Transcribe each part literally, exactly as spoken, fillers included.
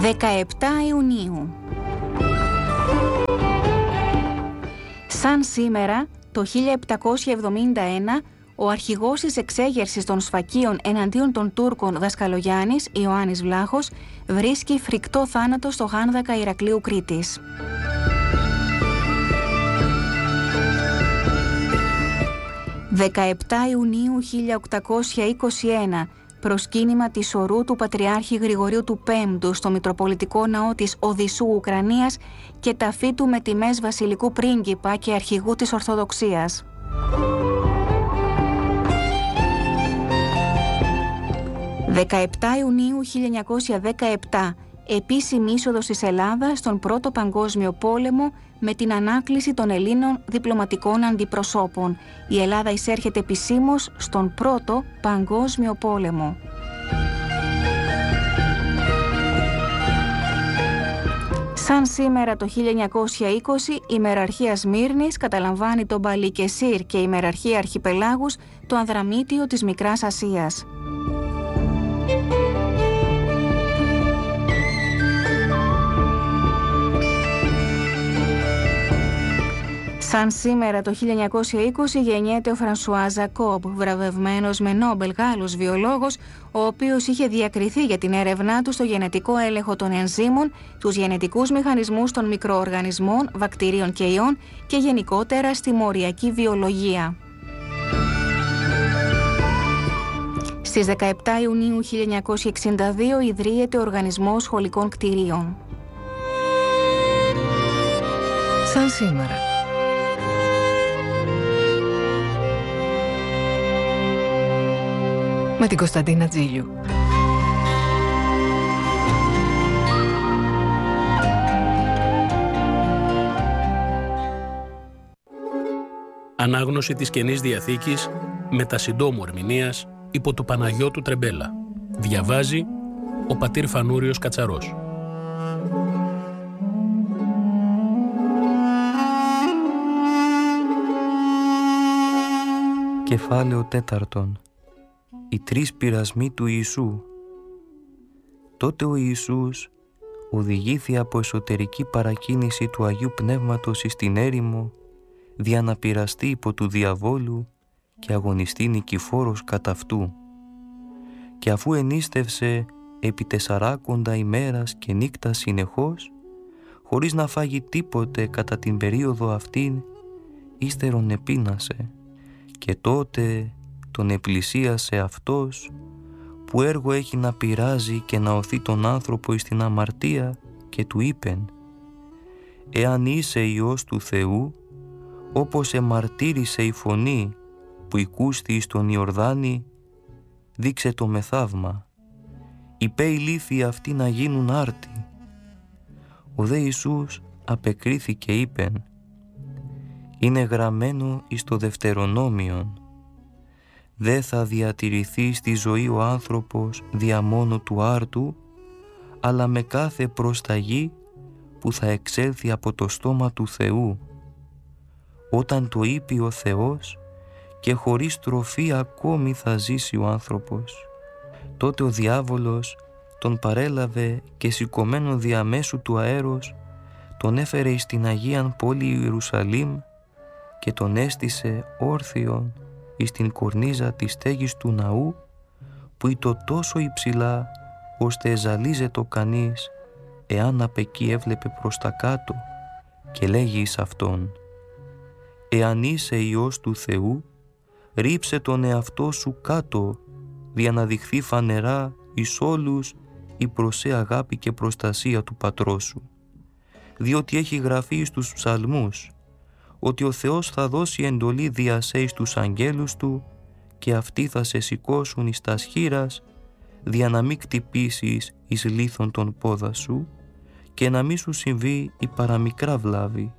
δεκαεπτά Ιουνίου. Σαν σήμερα, το χίλια επτακόσια εβδομήντα ένα, ο αρχηγός της εξέγερσης των Σφακίων εναντίον των Τούρκων Δασκαλογιάννης, Ιωάννης Βλάχος, βρίσκει φρικτό θάνατο στο Γάνδακα Ηρακλείου Κρήτης. δεκαεπτά Ιουνίου χίλια οκτακόσια είκοσι ένα, προσκύνημα της ορού του Πατριάρχη Γρηγορίου του Πέμπτου στο Μητροπολιτικό Ναό της Οδυσσού Ουκρανίας και ταφή του με τιμές βασιλικού πρίγκιπα και αρχηγού της Ορθοδοξίας. δεκαεπτά Ιουνίου χίλια εννιακόσια δεκαεπτά, επίσημη είσοδος της Ελλάδας στον Πρώτο Παγκόσμιο Πόλεμο με την ανάκληση των Ελλήνων διπλωματικών αντιπροσώπων. Η Ελλάδα εισέρχεται επισήμως στον Πρώτο Παγκόσμιο Πόλεμο. Σαν σήμερα το χίλια εννιακόσια είκοσι, η Μεραρχία Σμύρνης καταλαμβάνει τον Μπαλικεσίρ και η Μεραρχία Αρχιπελάγους το Ανδραμίτιο της Μικράς Ασίας. Σαν σήμερα το χίλια εννιακόσια είκοσι γεννιέται ο Φρανσουά Ζακόμπ, βραβευμένος με Νόμπελ Γάλλος βιολόγος, ο οποίος είχε διακριθεί για την έρευνά του στο γενετικό έλεγχο των ενζύμων, τους γενετικούς μηχανισμούς των μικροοργανισμών, βακτηρίων και ιών και γενικότερα στη μοριακή βιολογία. Στις δεκαεπτά Ιουνίου χίλια εννιακόσια εξήντα δύο ιδρύεται ο Οργανισμός Σχολικών Κτηρίων. Σαν σήμερα. Με την Κωνσταντίνα Τζίλιου. Ανάγνωση της Καινής Διαθήκης με τα συντόμου ερμηνείας υπό του Παναγιώτου Τρεμπέλα. Διαβάζει ο πατήρ Φανούριος Κατσαρός. Κεφάλαιο τέταρτον. Οι τρεις πειρασμοί του Ιησού. Τότε ο Ιησούς οδηγήθη από εσωτερική παρακίνηση του Αγίου Πνεύματος εις την έρημο, δια να πειραστεί υπό του διαβόλου και αγωνιστεί νικηφόρος κατά αυτού. Και αφού ενίστευσε επί τεσσαράκοντα ημέρας και νύκτα συνεχώς, χωρίς να φάγει τίποτε κατά την περίοδο αυτήν, ύστερον επείνασε, και τότε τον επλησίασε αυτός που έργο έχει να πειράζει και να οθεί τον άνθρωπο εις την αμαρτία, και του είπεν: «Εάν είσαι Υιός του Θεού, όπως εμαρτύρησε η φωνή που οικούστη εις τον Ιορδάνη, δείξε το με θαύμα, υπέ οι λίθοι αυτοί να γίνουν άρτοι». Ο δε Ιησούς απεκρίθηκε είπεν: «Είναι γραμμένο εις το Δευτερονόμιον, δε θα διατηρηθεί στη ζωή ο άνθρωπος δια μόνο του άρτου, αλλά με κάθε προσταγή που θα εξέλθει από το στόμα του Θεού». Όταν το είπε ο Θεός, και χωρίς τροφή ακόμη θα ζήσει ο άνθρωπος. Τότε ο διάβολος τον παρέλαβε και σηκωμένο διαμέσου του αέρος τον έφερε εις την Αγίαν πόλη Ιερουσαλήμ και τον έστησε όρθιον εις την κορνίζα της στέγης του ναού, που ήτο τόσο υψηλά ώστε εζαλίζετο κανείς εάν απ' εκεί έβλεπε προς τα κάτω, και λέγει εις αυτόν: «Εάν είσαι Υιός του Θεού, ρίψε τον εαυτό σου κάτω, δια να δειχθεί φανερά εις όλους η προσέ αγάπη και προστασία του Πατρός σου. Διότι έχει γραφεί στους ψαλμούς ότι ο Θεός θα δώσει εντολή δια σε εις τους αγγέλους του, και αυτοί θα σε σηκώσουν εις τας χεῖρας, δια να μην κτυπήσεις εις λίθον τον πόδα σου και να μη σου συμβεί η παραμικρά βλάβη».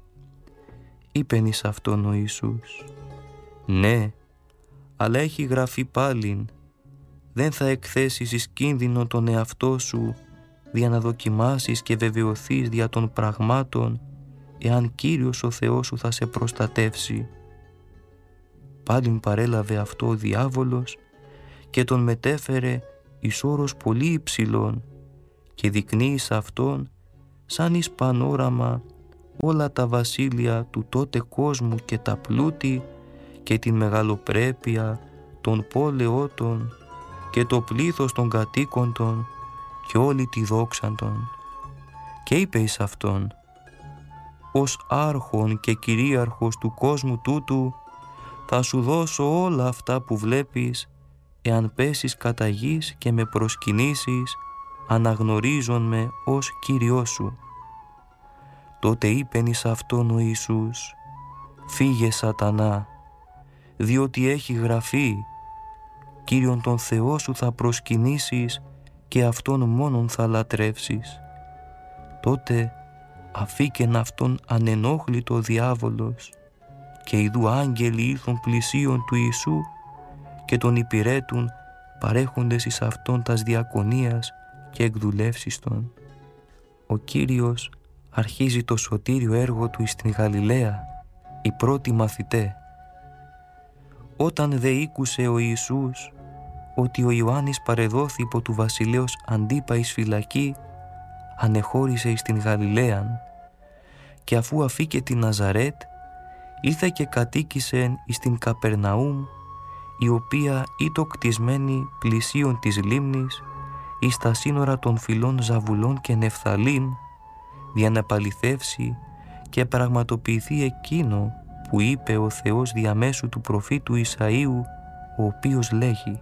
Είπεν εις αυτόν ο Ιησούς: «Ναι, αλλά έχει γραφεί πάλιν, δεν θα εκθέσεις εις κίνδυνο τον εαυτό σου, δια να δοκιμάσεις και βεβαιωθείς δια των πραγμάτων, εάν Κύριος ο Θεός σου θα σε προστατεύσει». Πάλιν παρέλαβε αυτό ο διάβολος και τον μετέφερε εις όρος πολύ υψηλών, και δεικνύει σε αυτόν σαν εις πανόραμα όλα τα βασίλεια του τότε κόσμου και τα πλούτη και την μεγαλοπρέπεια των πόλεότων και το πλήθος των κατοίκοντων και όλη τη δόξαν των. Και είπε εις αυτόν: «Ως άρχον και κυρίαρχος του κόσμου τούτου θα σου δώσω όλα αυτά που βλέπεις, εάν πέσεις κατά γης και με προσκυνήσεις, αναγνωρίζον με ως Κύριό σου». Τότε είπεν εις αυτόν ο Ιησούς: «Φύγε Σατανά, διότι έχει γραφεί, Κύριον τον Θεό σου θα προσκυνήσεις και Αυτόν μόνον θα λατρεύσεις». Τότε αφήκεν αυτόν ανενόχλητο ο διάβολος και ιδού άγγελοι ήλθον πλησίον του Ιησού και τον υπηρέτουν παρέχοντες εις αυτόν τας διακονίας και εκδουλεύσεις των. Ο Κύριος αρχίζει το σωτήριο έργο του εις την Γαλιλαία, οι πρώτοι μαθητέ. Όταν δε ήκουσε ο Ιησούς ότι ο Ιωάννης παρεδόθη υπό του βασιλέως Αντίπα εις φυλακή, ανεχώρησε εις την Γαλιλαίαν, και αφού αφήκε την Ναζαρέτ, ήλθε και κατοίκησεν εις την Καπερναούμ, η οποία ήτο κτισμένη πλησίον της λίμνης, εις τα σύνορα των φυλών Ζαβουλών και Νεφθαλήμ, για να επαληθεύσει και πραγματοποιηθεί εκείνο που είπε ο Θεός διαμέσου του προφήτου Ισαΐου, ο οποίος λέγει: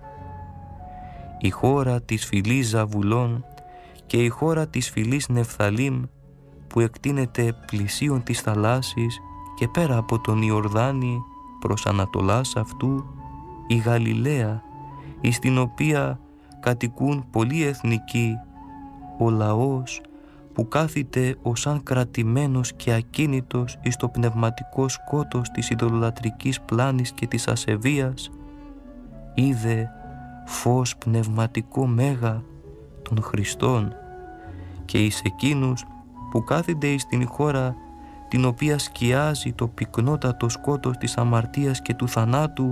«Η χώρα της φυλής Ζαβουλών και η χώρα της φυλής Νεφθαλήμ, που εκτείνεται πλησίον της θαλάσσης και πέρα από τον Ιορδάνη προς ανατολάς αυτού, η Γαλιλαία, εις την οποία κατοικούν πολλοί εθνικοί, ο λαός που κάθεται ως αν κρατημένος και ακίνητος εις το πνευματικό σκότος της ειδωλολατρικής πλάνης και της ασεβίας, είδε φως πνευματικό μέγα των Χριστών, και εις εκείνους που κάθονται εις την χώρα την οποία σκιάζει το πυκνότατο σκότος της αμαρτίας και του θανάτου,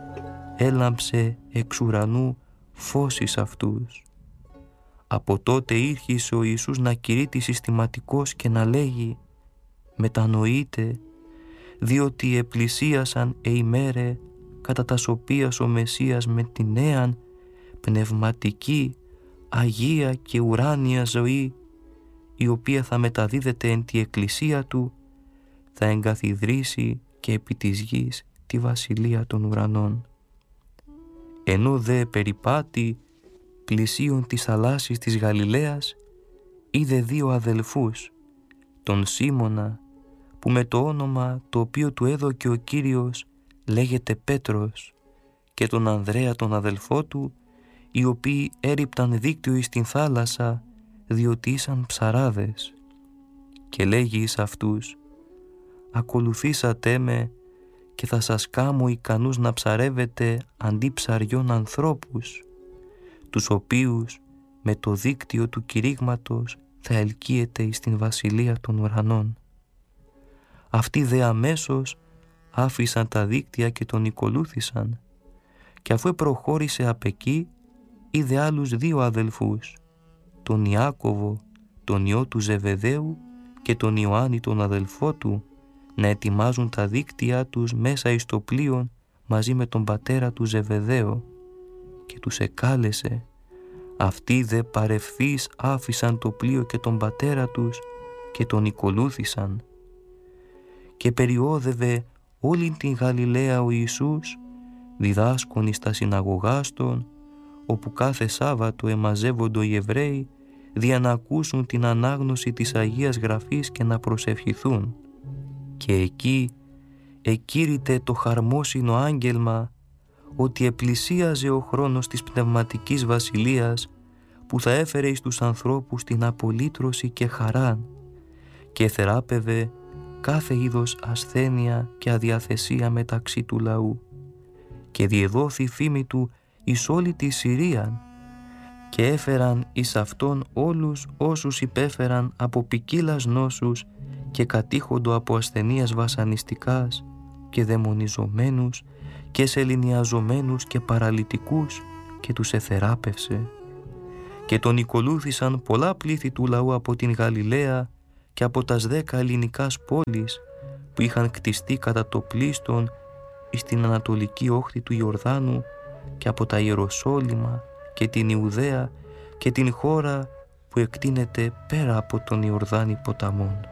έλαμψε εξ ουρανού φως εις αυτούς». Από τότε ήρχισε ο Ιησούς να κηρύττει συστηματικός και να λέγει: «Μετανοείτε, διότι επλησίασαν εημέρε κατά τας οποίας ο Μεσσίας με την νέαν πνευματική, αγία και ουράνια ζωή, η οποία θα μεταδίδεται εν τη εκκλησία του, θα εγκαθιδρύσει και επί της γης τη βασιλεία των ουρανών». Ενώ δε περιπάτη πλησίον της θαλάσσης της Γαλιλαίας, είδε δύο αδελφούς, τον Σίμωνα, που με το όνομα το οποίο του έδωκε ο Κύριος λέγεται Πέτρος, και τον Ανδρέα τον αδελφό του, οι οποίοι έριπταν δίκτυο εις την θάλασσα, διότι ήσαν ψαράδες. Και λέγει εις αυτούς: «Ακολουθήσατε με και θα σας κάμω ικανούς να ψαρεύετε αντί ψαριών ανθρώπους, τους οποίους με το δίκτυο του κηρύγματος θα ελκύετε εις την βασιλεία των ουρανών». Αυτοί δε αμέσως άφησαν τα δίκτυα και τον ακολούθησαν, και αφού προχώρησε απ' εκεί, είδε άλλους δύο αδελφούς, τον Ιάκωβο, τον ιό του Ζεβεδαίου, και τον Ιωάννη τον αδελφό του, να ετοιμάζουν τα δίκτυα τους μέσα εις το πλοίον μαζί με τον πατέρα του Ζεβεδαίο, και τους εκάλεσε. Αυτοί δε παρευθείς άφησαν το πλοίο και τον πατέρα τους και τον ακολούθησαν. Και περιόδευε όλη την Γαλιλαία ο Ιησούς, διδάσκων εις τα συναγωγάς των, όπου κάθε Σάββατο εμαζεύοντο οι Εβραίοι, δια να ακούσουν την ανάγνωση της Αγίας Γραφής και να προσευχηθούν. Και εκεί εκήρυτε το χαρμόσυνο άγγελμα ότι επλησίαζε ο χρόνος της πνευματικής βασιλείας, που θα έφερε εις τους ανθρώπους την απολύτρωση και χαράν, και θεράπευε κάθε είδος ασθένεια και αδιαθεσία μεταξύ του λαού. Και διεδόθη φήμη του εις όλη τη Συρία, και έφεραν εις αυτόν όλους όσους υπέφεραν από ποικίλας νόσους και κατήχοντο από ασθενείας βασανιστικάς και δαιμονιζομένους και σεληνιαζομένους και παραλυτικούς, και τους εθεράπευσε. και τον οικολούθησαν πολλά πλήθη του λαού από την Γαλιλαία και από τας δέκα ελληνικάς πόλεις που είχαν κτιστεί κατά το πλίστον εις την ανατολική όχθη του Ιορδάνου και από τα Ιεροσόλυμα και την Ιουδαία και την χώρα που εκτείνεται πέρα από τον Ιορδάνη ποταμόν.